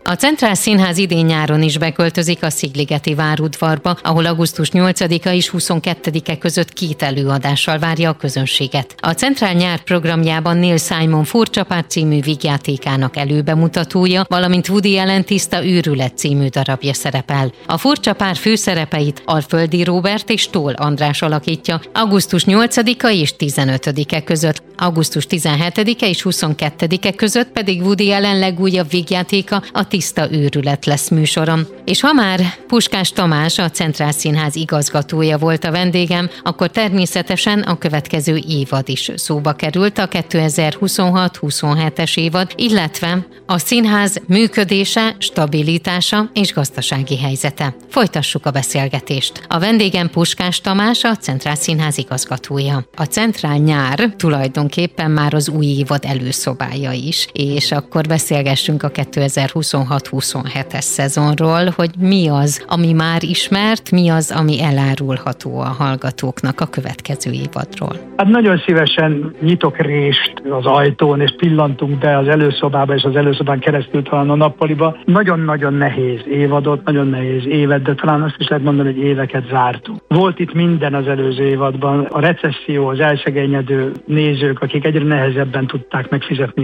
A Centrál Színház idén-nyáron is beköltözik a Szigligeti várudvarba, ahol augusztus 8-a és 22-e között 2 előadással várja a közönséget. A Centrál nyár programjában Neil Simon Furcsa pár című vígjátékának előbemutatója, valamint Woody Allen Tiszta őrület című darabja szerepel. A Furcsa pár főszerepeit Alföldi Róbert és Toll András alakítja augusztus 8-a és 15-e között. Augusztus 17-e és 22-e között pedig Woody Allen legújabb vígjátéka, a Tiszta őrület lesz műsorom. És ha már Puskás Tamás, a Centrál Színház igazgatója volt a vendégem, akkor természetesen a következő évad is szóba került, a 2026-27-es évad, illetve a színház működése, stabilitása és gazdasági helyzete. Folytassuk a beszélgetést. A vendégem Puskás Tamás, a Centrál Színház igazgatója. A Centrál nyár tulajdonképpen már az új évad előszobája is, és akkor beszélgessünk a 2026-27-es szezonról, hogy mi az, ami már ismert, mi az, ami elárulható a hallgatóknak a következő évadról. Hát nagyon szívesen nyitok rést az ajtón, és pillantunk be az előszobába, és az előszobán keresztül talán a nappaliba. Nagyon-nagyon nehéz évadot, nagyon nehéz évet, de talán azt is lehet mondani, hogy éveket zártunk. Volt itt minden az előző évadban. A recesszió, az elszegényedő nézők, akik egyre nehezebben tudták megfizetni